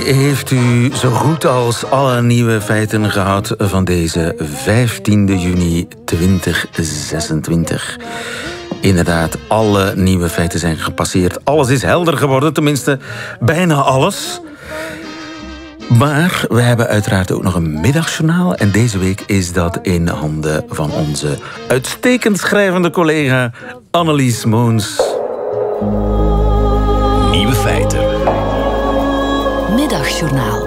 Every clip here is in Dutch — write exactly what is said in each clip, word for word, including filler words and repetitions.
Heeft u zo goed als alle nieuwe feiten gehad van deze vijftiende juni tweeduizend zesentwintig? Inderdaad, alle nieuwe feiten zijn gepasseerd. Alles is helder geworden, tenminste bijna alles. Maar we hebben uiteraard ook nog een middagjournaal. En deze week is dat in handen van onze uitstekend schrijvende collega Annelies Moons. Nieuwe feiten. Middagjournaal.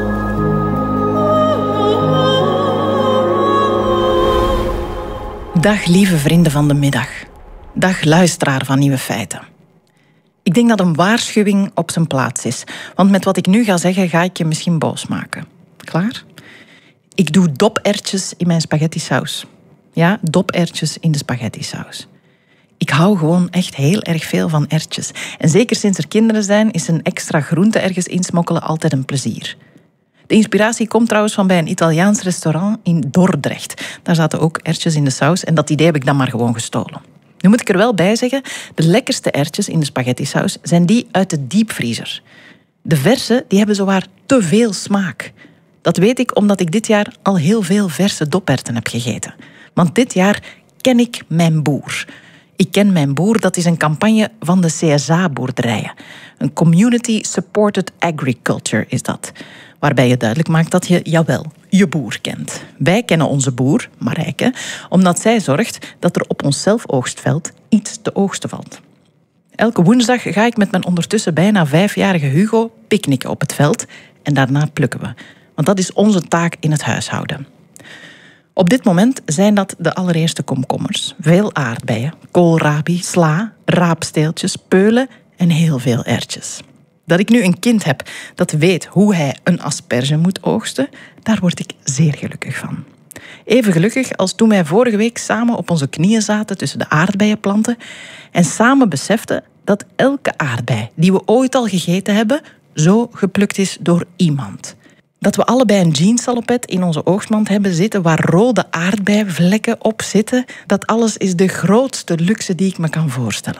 Dag lieve vrienden van de middag. Dag luisteraar van Nieuwe Feiten. Ik denk dat een waarschuwing op zijn plaats is. Want met wat ik nu ga zeggen, ga ik je misschien boos maken. Klaar? Ik doe doperwtjes in mijn spaghetti-saus. Ja, doperwtjes in de spaghetti-saus. Ik hou gewoon echt heel erg veel van erwtjes. En zeker sinds er kinderen zijn, is een extra groente ergens insmokkelen altijd een plezier. De inspiratie komt trouwens van bij een Italiaans restaurant in Dordrecht. Daar zaten ook erwtjes in de saus en dat idee heb ik dan maar gewoon gestolen. Nu moet ik er wel bij zeggen, de lekkerste erwtjes in de spaghetti-saus zijn die uit de diepvriezer. De verse die hebben zowaar te veel smaak. Dat weet ik omdat ik dit jaar al heel veel verse doperwten heb gegeten. Want dit jaar ken ik mijn boer. Ik ken mijn boer, dat is een campagne van de C S A-boerderijen. Een Community Supported Agriculture is dat. Waarbij je duidelijk maakt dat je, jawel, je boer kent. Wij kennen onze boer, Marijke, omdat zij zorgt dat er op ons zelfoogstveld iets te oogsten valt. Elke woensdag ga ik met mijn ondertussen bijna vijfjarige Hugo picknicken op het veld en daarna plukken we. Want dat is onze taak in het huishouden. Op dit moment zijn dat de allereerste komkommers, veel aardbeien, koolrabi, sla, raapsteeltjes, peulen en heel veel erwtjes. Dat ik nu een kind heb dat weet hoe hij een asperge moet oogsten, daar word ik zeer gelukkig van. Even gelukkig als toen wij vorige week samen op onze knieën zaten tussen de aardbeienplanten en samen beseften dat elke aardbei die we ooit al gegeten hebben, zo geplukt is door iemand. Dat we allebei een jeanssalopet in onze oogstmand hebben zitten waar rode aardbeivlekken op zitten, dat alles is de grootste luxe die ik me kan voorstellen.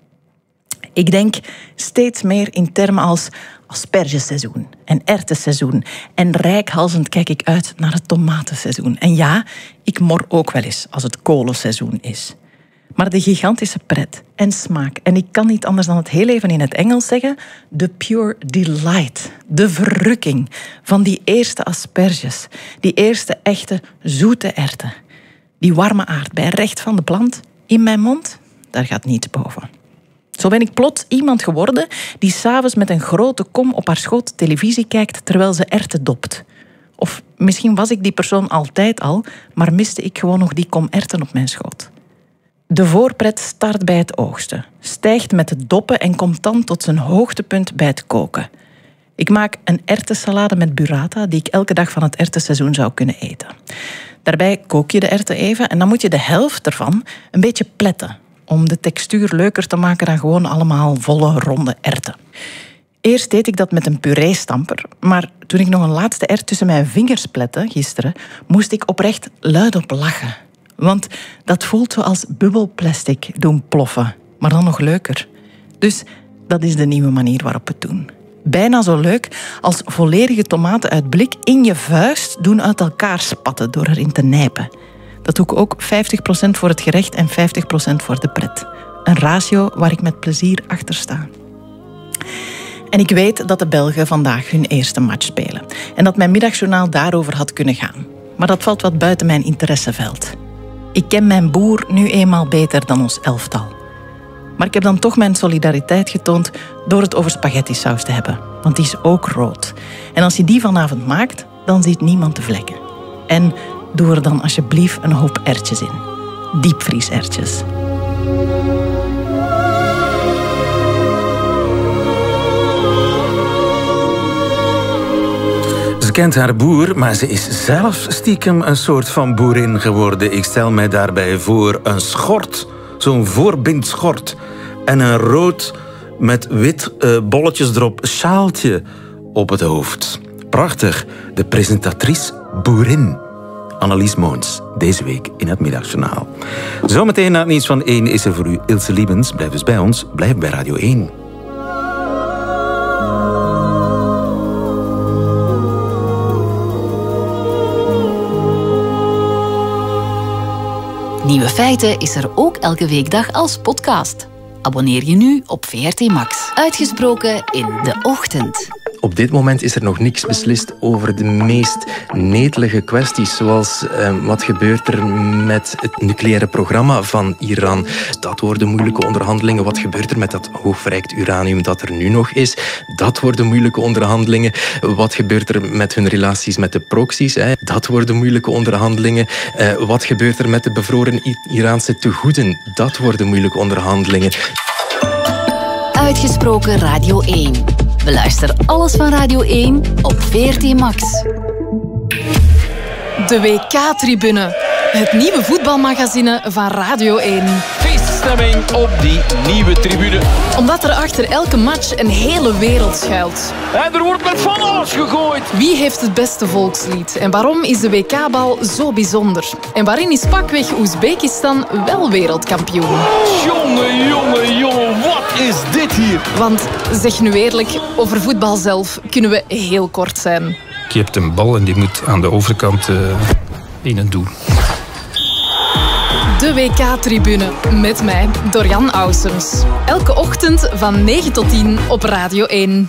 Ik denk steeds meer in termen als aspergeseizoen en erwtenseizoen. En reikhalzend kijk ik uit naar het tomatenseizoen. En ja, ik mor ook wel eens als het kolenseizoen is. Maar de gigantische pret en smaak, en ik kan niet anders dan het heel even in het Engels zeggen, the pure delight, de verrukking van die eerste asperges, die eerste echte zoete erwten. Die warme aardbei recht van de plant in mijn mond, daar gaat niets boven. Zo ben ik plots iemand geworden die 's avonds met een grote kom op haar schoot televisie kijkt terwijl ze erwten dopt. Of misschien was ik die persoon altijd al, maar miste ik gewoon nog die kom erwten op mijn schoot. De voorpret start bij het oogsten, stijgt met het doppen en komt dan tot zijn hoogtepunt bij het koken. Ik maak een erwtensalade met burrata die ik elke dag van het erwtenseizoen zou kunnen eten. Daarbij kook je de erwten even en dan moet je de helft ervan een beetje pletten, om de textuur leuker te maken dan gewoon allemaal volle, ronde erwten. Eerst deed ik dat met een puree-stamper, maar toen ik nog een laatste erwt tussen mijn vingers plette, gisteren, moest ik oprecht luidop lachen. Want dat voelt zoals bubbelplastic doen ploffen, maar dan nog leuker. Dus dat is de nieuwe manier waarop we het doen. Bijna zo leuk als volledige tomaten uit blik in je vuist doen uit elkaar spatten door erin te nijpen. Dat doe ik ook vijftig procent voor het gerecht en vijftig procent voor de pret. Een ratio waar ik met plezier achter sta. En ik weet dat de Belgen vandaag hun eerste match spelen. En dat mijn middagjournaal daarover had kunnen gaan. Maar dat valt wat buiten mijn interesseveld. Ik ken mijn boer nu eenmaal beter dan ons elftal. Maar ik heb dan toch mijn solidariteit getoond door het over spaghetti-saus te hebben. Want die is ook rood. En als je die vanavond maakt, dan ziet niemand de vlekken. En doe er dan alsjeblieft een hoop erwtjes in. Diepvrieserwtjes. Ze kent haar boer, maar ze is zelf stiekem een soort van boerin geworden. Ik stel mij daarbij voor een schort, zo'n voorbindschort. En een rood met wit uh, bolletjes erop sjaaltje op het hoofd. Prachtig, de presentatrice boerin. Annelies Moons, deze week in het Middagjournaal. Zometeen na het nieuws van één is er voor u Ilse Liebens. Blijf dus bij ons, blijf bij Radio één. Nieuwe Feiten is er ook elke weekdag als podcast. Abonneer je nu op V R T Max. Uitgesproken in de ochtend. Op dit moment is er nog niks beslist over de meest netelige kwesties, zoals eh, wat gebeurt er met het nucleaire programma van Iran. Dat worden moeilijke onderhandelingen. Wat gebeurt er met dat hoogverrijkt uranium dat er nu nog is? Dat worden moeilijke onderhandelingen. Wat gebeurt er met hun relaties met de proxies? Hè? Dat worden moeilijke onderhandelingen. Eh, wat gebeurt er met de bevroren Iraanse tegoeden? Dat worden moeilijke onderhandelingen. Uitgesproken Radio één. Beluister alles van Radio één op V R T Max. De W K-tribune. Het nieuwe voetbalmagazine van Radio één. Feeststemming op die nieuwe tribune. Omdat er achter elke match een hele wereld schuilt. En er wordt met van alles gegooid. Wie heeft het beste volkslied? En waarom is de W K-bal zo bijzonder? En waarin is pakweg Oezbekistan wel wereldkampioen? Jongen, jongen, jongen, wat is dit hier? Want, zeg nu eerlijk, over voetbal zelf kunnen we heel kort zijn. Je hebt een bal en die moet aan de overkant uh, in een doel. De W K-tribune met mij, Dorian Ausums. Elke ochtend van negen tot tien op Radio één.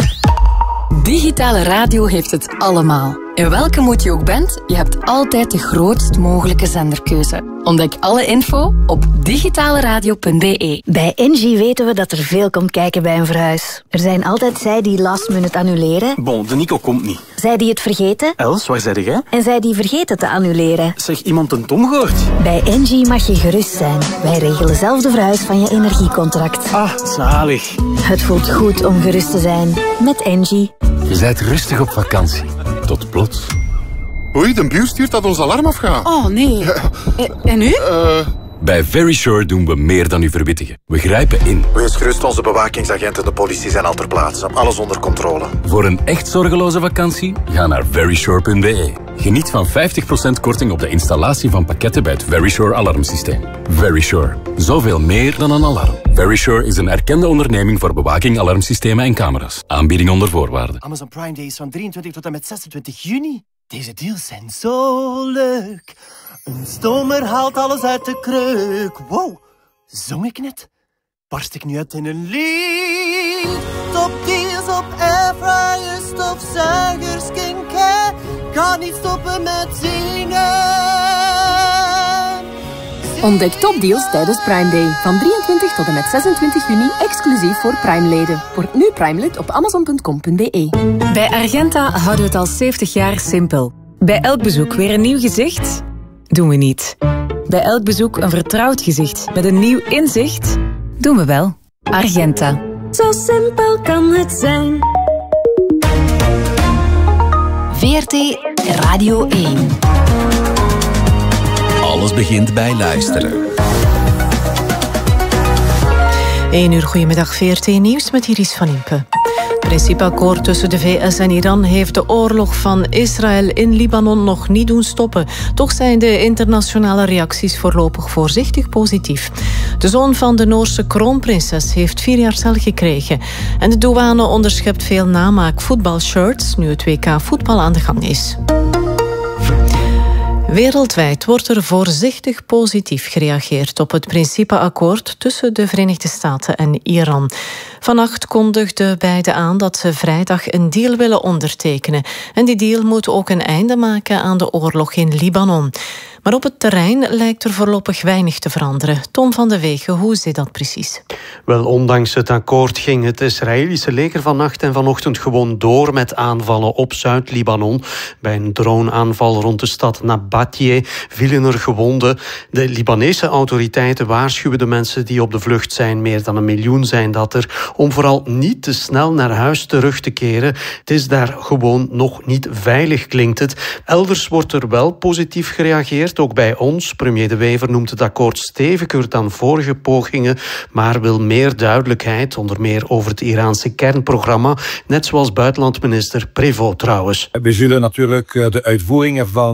Digitale radio heeft het allemaal. In welke moed je ook bent, je hebt altijd de grootst mogelijke zenderkeuze. Ontdek alle info op digitaleradio punt b e. Bij Engie weten we dat er veel komt kijken bij een verhuis. Er zijn altijd zij die last minute annuleren. Bon, de Nico komt niet. Zij die het vergeten. Els, waar zei jij? En zij die vergeten te annuleren. Zeg, iemand een Tom gehoord? Bij Engie mag je gerust zijn. Wij regelen zelf de verhuis van je energiecontract. Ah, zalig. Het voelt goed om gerust te zijn. Met Engie. Je bent rustig op vakantie. Tot plots. Oei, de buur stuurt dat ons alarm afgaat. Oh, nee. Ja. En nu? Uh... Bij Verisure doen we meer dan u verwittigen. We grijpen in. Wees gerust, onze bewakingsagenten en de politie zijn al ter plaatse. Alles onder controle. Voor een echt zorgeloze vakantie, ga naar verisure punt b e. Geniet van vijftig procent korting op de installatie van pakketten bij het Verisure alarmsysteem. Verisure. Zoveel meer dan een alarm. Verisure is een erkende onderneming voor bewaking, alarmsystemen en camera's. Aanbieding onder voorwaarden. Amazon Prime Day is van drieëntwintig tot en met zesentwintig juni. Deze deals zijn zo leuk. Een stomer haalt alles uit de kreuk. Wow, zong ik net? Barst ik nu uit in een lied? Top deals op airfryers, stofzuigers, skincare. Kan niet stoppen met zingen. Ontdek topdeals tijdens Prime Day. Van drieëntwintig tot en met zesentwintig juni exclusief voor Prime-leden. Word nu Prime-lid op amazon punt com punt b e. Bij Argenta houden we het al zeventig jaar simpel. Bij elk bezoek weer een nieuw gezicht? Doen we niet. Bij elk bezoek een vertrouwd gezicht met een nieuw inzicht? Doen we wel. Argenta. Zo simpel kan het zijn. V R T Radio één. Alles begint bij luisteren. één uur, goedemiddag, V R T Nieuws met Iris van Impe. Het principeakkoord tussen de V S en Iran heeft de oorlog van Israël in Libanon nog niet doen stoppen. Toch zijn de internationale reacties voorlopig voorzichtig positief. De zoon van de Noorse kroonprinses heeft vier jaar cel gekregen. En de douane onderschept veel namaak voetbalshirts nu het W K voetbal aan de gang is. Wereldwijd wordt er voorzichtig positief gereageerd op het principeakkoord tussen de Verenigde Staten en Iran. Vannacht kondigden beiden aan dat ze vrijdag een deal willen ondertekenen. En die deal moet ook een einde maken aan de oorlog in Libanon. Maar op het terrein lijkt er voorlopig weinig te veranderen. Tom van de Wegen, hoe zit dat precies? Wel, ondanks het akkoord ging het Israëlische leger vannacht en vanochtend gewoon door met aanvallen op Zuid-Libanon. Bij een droneaanval rond de stad Nabatje vielen er gewonden. De Libanese autoriteiten waarschuwen de mensen die op de vlucht zijn, meer dan een miljoen zijn dat er, om vooral niet te snel naar huis terug te keren. Het is daar gewoon nog niet veilig, klinkt het. Elders wordt er wel positief gereageerd. Ook bij ons. Premier De Wever noemt het akkoord steviger dan vorige pogingen, maar wil meer duidelijkheid, onder meer over het Iraanse kernprogramma, net zoals buitenlandminister Prévost trouwens. We zullen natuurlijk de uitvoering ervan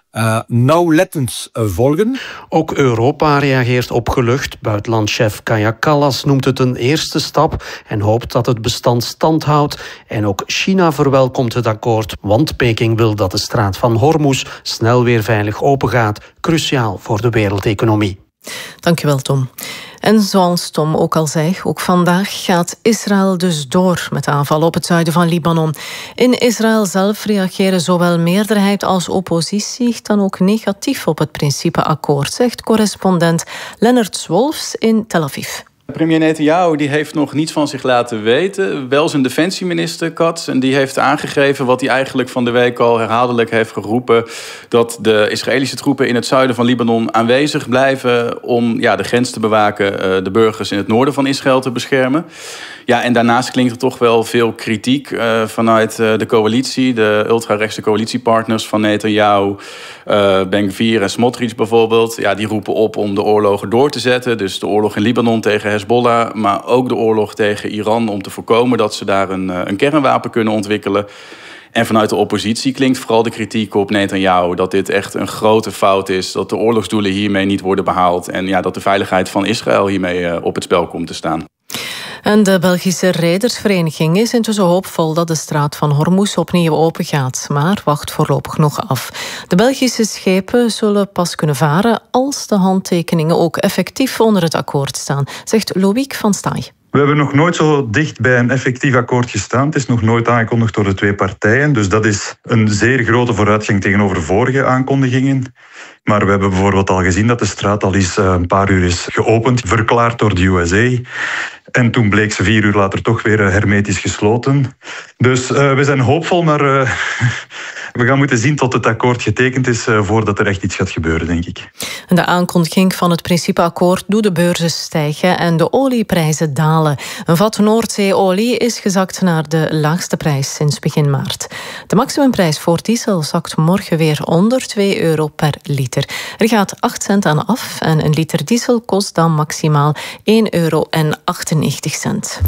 uh, nauwlettend uh, volgen. Ook Europa reageert opgelucht. Buitenlandchef Kaja Kallas noemt het een eerste stap en hoopt dat het bestand stand houdt. En ook China verwelkomt het akkoord, want Peking wil dat de straat van Hormuz snel weer veilig opengaat. Cruciaal voor de wereldeconomie. Dankjewel, Tom. En zoals Tom ook al zei, ook vandaag gaat Israël dus door met aanvallen op het zuiden van Libanon. In Israël zelf reageren zowel meerderheid als oppositie dan ook negatief op het principeakkoord, zegt correspondent Lennart Zwolfs in Tel Aviv. Premier Netanyahu die heeft nog niets van zich laten weten. Wel zijn defensieminister Katz. En die heeft aangegeven wat hij eigenlijk van de week al herhaaldelijk heeft geroepen. Dat de Israëlische troepen in het zuiden van Libanon aanwezig blijven om ja, de grens te bewaken, de burgers in het noorden van Israël te beschermen. Ja, en daarnaast klinkt er toch wel veel kritiek uh, vanuit uh, de coalitie. De ultrarechtse coalitiepartners van Netanyahu, uh, Ben-Gvir en Smotrich bijvoorbeeld. Ja, die roepen op om de oorlogen door te zetten. Dus de oorlog in Libanon tegen Hezbollah, maar ook de oorlog tegen Iran om te voorkomen dat ze daar een, een kernwapen kunnen ontwikkelen. En vanuit de oppositie klinkt vooral de kritiek op Netanyahu dat dit echt een grote fout is, dat de oorlogsdoelen hiermee niet worden behaald en ja, dat de veiligheid van Israël hiermee uh, op het spel komt te staan. En de Belgische Redersvereniging is intussen hoopvol dat de straat van Hormuz opnieuw open gaat, maar wacht voorlopig nog af. De Belgische schepen zullen pas kunnen varen als de handtekeningen ook effectief onder het akkoord staan, zegt Loïc van Staaij. We hebben nog nooit zo dicht bij een effectief akkoord gestaan. Het is nog nooit aangekondigd door de twee partijen. Dus dat is een zeer grote vooruitgang tegenover vorige aankondigingen. Maar we hebben bijvoorbeeld al gezien dat de straat al eens een paar uur is geopend, verklaard door de U S A. En toen bleek ze vier uur later toch weer hermetisch gesloten. Dus uh, we zijn hoopvol, maar uh, we gaan moeten zien tot het akkoord getekend is uh, voordat er echt iets gaat gebeuren, denk ik. De aankondiging van het principeakkoord doet de beurzen stijgen en de olieprijzen dalen. Een vat Noordzeeolie is gezakt naar de laagste prijs sinds begin maart. De maximumprijs voor diesel zakt morgen weer onder twee euro per liter. Er gaat acht cent aan af en een liter diesel kost dan maximaal één euro en achtennegentig cent.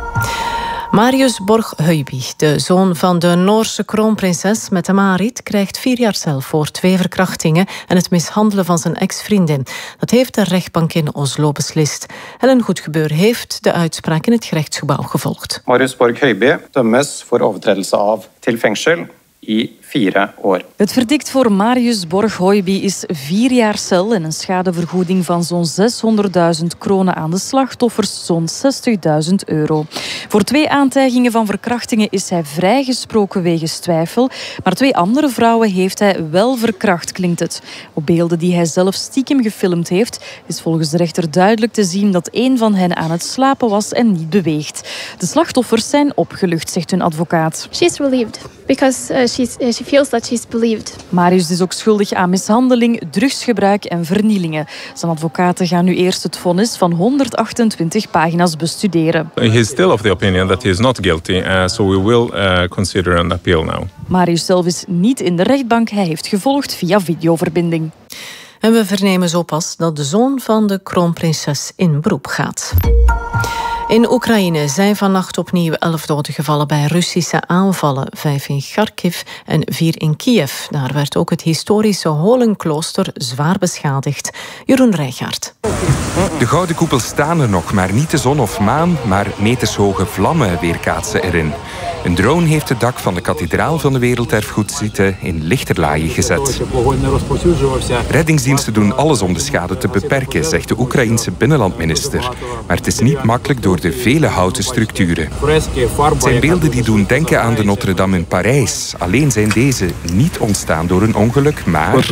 Marius Borg-Heuby, de zoon van de Noorse kroonprinses Mette-Marit, krijgt vier jaar cel voor twee verkrachtingen en het mishandelen van zijn ex-vriendin. Dat heeft de rechtbank in Oslo beslist. Helen Goedgebeur heeft de uitspraak in het gerechtsgebouw gevolgd. Marius Borg-Heuby dømmes voor overtredelse av til fengsel i vier år. Het verdict voor Marius Borg-Heuby is vier jaar cel en een schadevergoeding van zo'n zeshonderdduizend kronen aan de slachtoffers, zo'n zestigduizend euro. Voor twee aantijgingen van verkrachtingen is hij vrijgesproken wegens twijfel, maar twee andere vrouwen heeft hij wel verkracht, klinkt het. Op beelden die hij zelf stiekem gefilmd heeft, is volgens de rechter duidelijk te zien dat een van hen aan het slapen was en niet beweegt. De slachtoffers zijn opgelucht, zegt hun advocaat. She's relieved because uh, she's, uh, she feels that she's believed. Marius is ook schuldig aan mishandeling, drugsgebruik en vernielingen. Zijn advocaten gaan nu eerst het vonnis van honderdachtentwintig pagina's bestuderen. He is still of the opinion that he is not guilty, uh, so we will uh, consider an appeal now. Marius zelf is niet in de rechtbank. Hij heeft gevolgd via videoverbinding. En we vernemen zo pas dat de zoon van de kroonprinses in beroep gaat. In Oekraïne zijn vannacht opnieuw elf doden gevallen bij Russische aanvallen. Vijf in Kharkiv en vier in Kiev. Daar werd ook het historische Holenklooster zwaar beschadigd. Jeroen Rijgaard. De gouden koepels staan er nog, maar niet de zon of maan, maar metershoge vlammen weerkaatsen erin. Een drone heeft het dak van de kathedraal van de Werelderfgoedzite in lichterlaaien gezet. Reddingsdiensten doen alles om de schade te beperken, zegt de Oekraïense binnenlandminister. Maar het is niet makkelijk door de vele houten structuren. Het zijn beelden die doen denken aan de Notre-Dame in Parijs. Alleen zijn deze niet ontstaan door een ongeluk, maar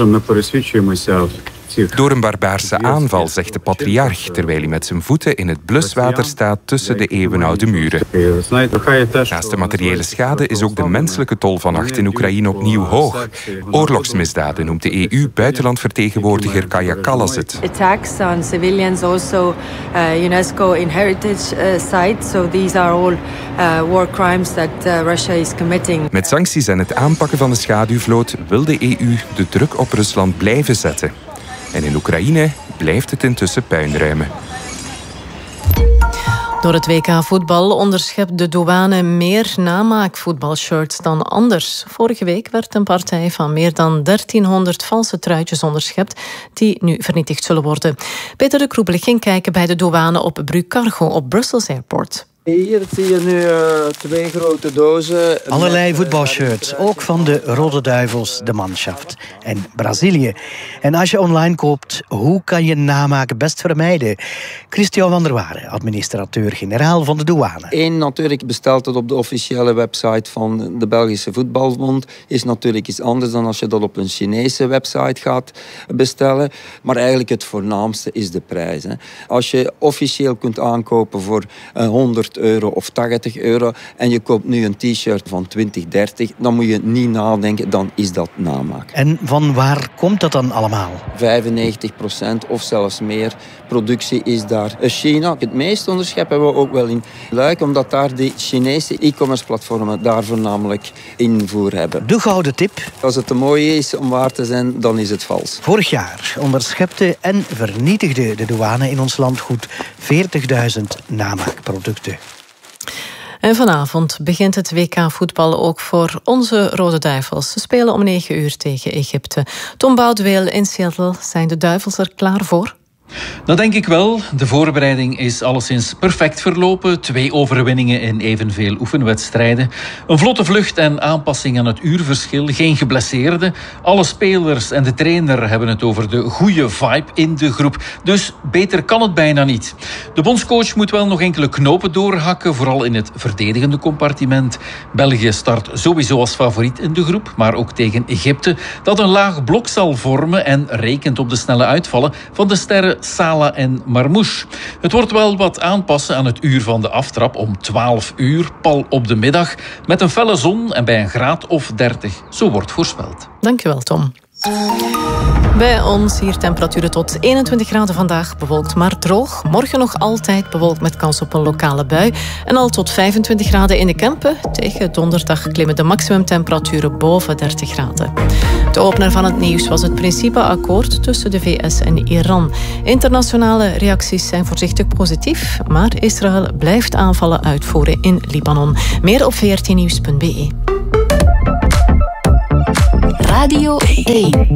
door een barbaarse aanval, zegt de patriarch, terwijl hij met zijn voeten in het bluswater staat tussen de eeuwenoude muren. Naast de materiële schade is ook de menselijke tol vannacht in Oekraïne opnieuw hoog. Oorlogsmisdaden noemt de E U-buitenlandvertegenwoordiger Kaja Kallas het. Attacks on civilians, also uh, UNESCO in heritage uh, sites, so these are all uh, war crimes that uh, Russia is committing. Met sancties en het aanpakken van de schaduwvloot wil de E U de druk op Rusland blijven zetten. En in Oekraïne blijft het intussen puinruimen. Door het W K voetbal onderschept de douane meer namaakvoetbalshirts dan anders. Vorige week werd een partij van meer dan dertienhonderd valse truitjes onderschept die nu vernietigd zullen worden. Peter de Kroebel ging kijken bij de douane op Bru Cargo op Brussels Airport. Hier zie je nu uh, twee grote dozen. Allerlei voetbalshirts, ook van de Rode Duivels, de Mannschaft en Brazilië. En als je online koopt, hoe kan je namaken best vermijden? Christian van der Waren, administrateur-generaal van de douane. Eén, natuurlijk bestelt het op de officiële website van de Belgische Voetbalbond. Is natuurlijk iets anders dan als je dat op een Chinese website gaat bestellen. Maar eigenlijk het voornaamste is de prijs. Hè. Als je officieel kunt aankopen voor uh, honderd euro of tachtig euro en je koopt nu een t-shirt van twintig, dertig, dan moet je niet nadenken, dan is dat namaak. En van waar komt dat dan allemaal? vijfennegentig procent of zelfs meer productie is daar China. Het meeste onderschep hebben we ook wel in Luik, omdat daar die Chinese e-commerce platformen daar voornamelijk invoer hebben. De gouden tip. Als het te mooi is om waar te zijn, dan is het vals. Vorig jaar onderschepte en vernietigde de douane in ons land goed veertigduizend namaakproducten. En vanavond begint het W K voetbal ook voor onze Rode Duivels. Ze spelen om negen uur tegen Egypte. Tom Boudeweel in Seattle, zijn de Duivels er klaar voor? Dat denk ik wel. De voorbereiding is alleszins perfect verlopen. Twee overwinningen in evenveel oefenwedstrijden. Een vlotte vlucht en aanpassing aan het uurverschil. Geen geblesseerden. Alle spelers en de trainer hebben het over de goede vibe in de groep. Dus beter kan het bijna niet. De bondscoach moet wel nog enkele knopen doorhakken, vooral in het verdedigende compartiment. België start sowieso als favoriet in de groep, maar ook tegen Egypte, dat een laag blok zal vormen en rekent op de snelle uitvallen van de sterren Salah en Marmouche. Het wordt wel wat aanpassen aan het uur van de aftrap om twaalf uur, pal op de middag, met een felle zon en bij een graad of dertig. Zo wordt voorspeld. Dankjewel, Tom. Bij ons hier temperaturen tot eenentwintig graden vandaag, bewolkt maar droog. Morgen nog altijd bewolkt met kans op een lokale bui. En al tot vijfentwintig graden in de Kempen. Tegen donderdag klimmen de maximumtemperaturen boven dertig graden. De opener van het nieuws was het principeakkoord tussen de V S en Iran. Internationale reacties zijn voorzichtig positief, maar Israël blijft aanvallen uitvoeren in Libanon. Meer op v r t nieuws punt b e. Radio één.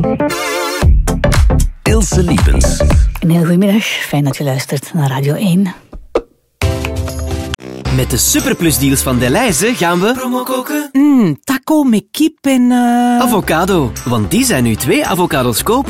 Ilse Liepens. Een heel goedemiddag, fijn dat je luistert naar Radio één. Met de superplusdeals van Delhaize gaan we... Promo koken? Mm, taco met kip en... Uh... avocado. Want die zijn nu twee avocados koop